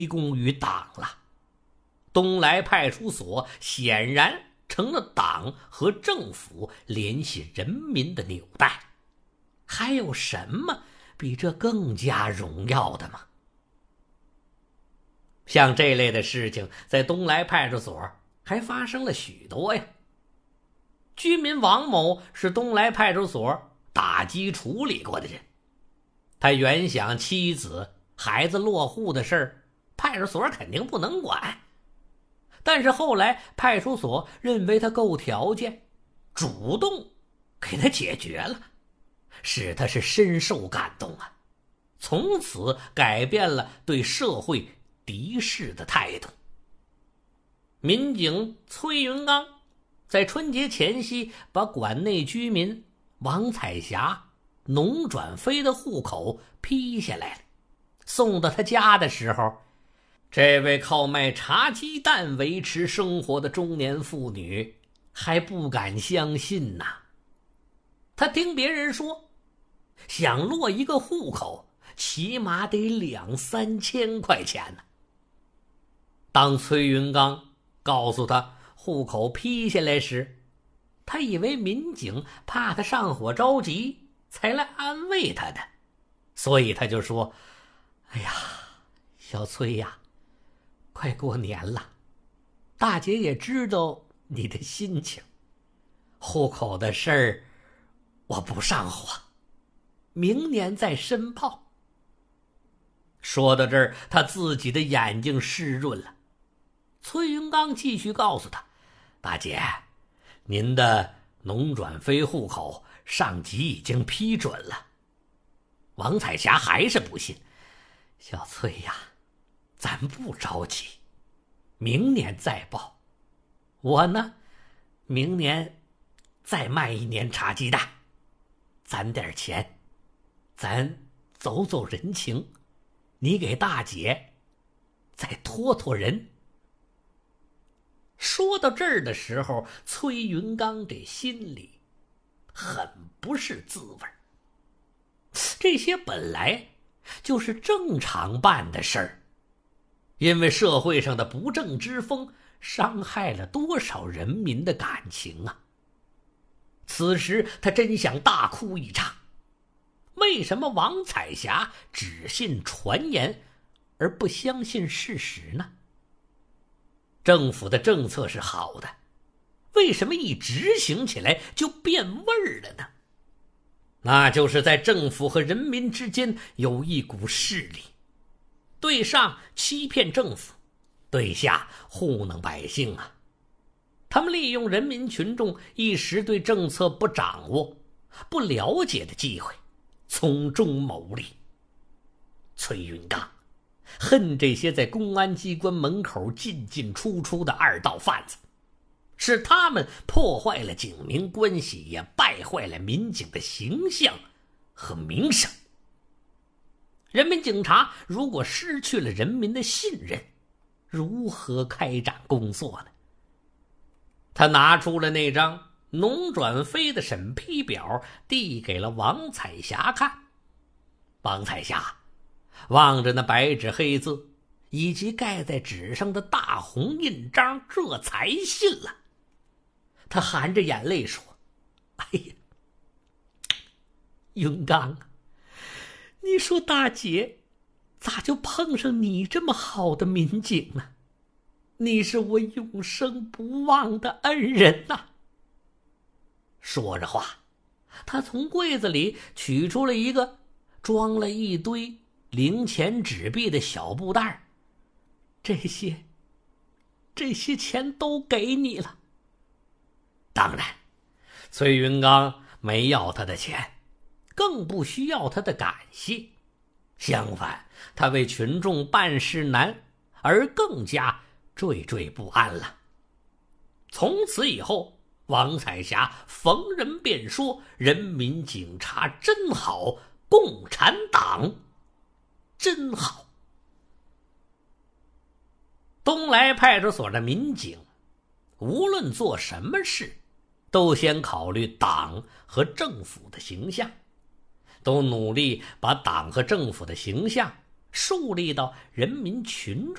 功于党了。东来派出所显然成了党和政府联系人民的纽带，还有什么比这更加荣耀的吗？像这类的事情在东来派出所还发生了许多呀。居民王某是东来派出所打击处理过的人，他原想妻子孩子落户的事儿派出所肯定不能管，但是后来派出所认为他够条件，主动给他解决了，使他是深受感动啊，从此改变了对社会敌视的态度。民警崔云刚在春节前夕把馆内居民王彩霞、农转飞的户口批下来了，送到他家的时候，这位靠卖茶鸡蛋维持生活的中年妇女还不敢相信呐。她听别人说，想落一个户口起码得2-3千块钱呢。当崔云刚告诉他户口批下来时，他以为民警怕他上火着急才来安慰他的，所以他就说：哎呀，小崔呀，快过年了，大姐也知道你的心情，户口的事儿我不上火，明年再申报。说到这儿，他自己的眼睛湿润了。崔云刚继续告诉他：大姐，您的农转非户口上级已经批准了。王彩霞还是不信：小崔呀，咱不着急，明年再报。我呢，明年再卖1年茶鸡蛋，攒点钱，咱走走人情，你给大姐再托托人。说到这儿的时候，崔云刚这心里很不是滋味。这些本来就是正常办的事儿，因为社会上的不正之风伤害了多少人民的感情啊！此时他真想大哭一场。为什么王彩霞只信传言而不相信事实呢？政府的政策是好的，为什么一执行起来就变味儿了呢？那就是在政府和人民之间有一股势力，对上欺骗政府，对下糊弄百姓啊！他们利用人民群众一时对政策不掌握、不了解的机会，从中牟利。崔云刚恨这些在公安机关门口进进出出的二道贩子，是他们破坏了警民关系，也败坏了民警的形象和名声。人民警察如果失去了人民的信任，如何开展工作呢？他拿出了那张农转非的审批表，递给了王彩霞看。王彩霞望着那白纸黑字以及盖在纸上的大红印章，这才信了。他含着眼泪说：哎呀，云刚啊，你说大姐咋就碰上你这么好的民警呢？你是我永生不忘的恩人呐！说着话，他从柜子里取出了一个装了一堆零钱纸币的小布袋，这些钱都给你了。当然，崔云刚没要他的钱，更不需要他的感谢，相反，他为群众办事难而更加惴惴不安了。从此以后，王彩霞逢人便说：人民警察真好，共产党真好。东来派出所的民警无论做什么事，都先考虑党和政府的形象，都努力把党和政府的形象树立到人民群众